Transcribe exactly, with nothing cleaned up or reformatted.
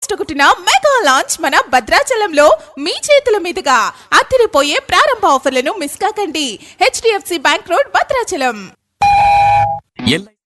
August ఒకటిన mega launch మన భద్రాచలంలో మీ చేతుల మీదుగా అదిరిపోయే ప్రారంభ ఆఫర్లను మిస్ కాకండి. HDFC bank road Bhadrachalam.